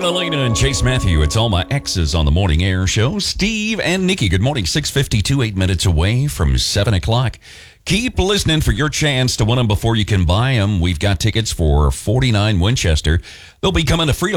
Elena and Chase Matthew. It's All My Exes on the Morning Air Show. Steve and Nikki, good morning. 6:52, 8 minutes away from 7 o'clock. Keep listening for your chance to win them before you can buy them. We've got tickets for 49 Winchester. They'll be coming to Freedom